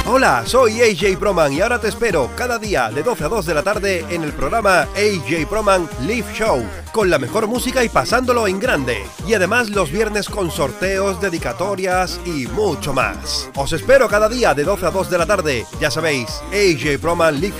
Hola, soy AJ Proman y ahora te espero cada día de 12 a 2 de la tarde en el programa AJ Proman Live Show, con la mejor música y pasándolo en grande. Y además los viernes con sorteos, dedicatorias y mucho más. Os espero cada día de 12 a 2 de la tarde. Ya sabéis, AJ Proman Live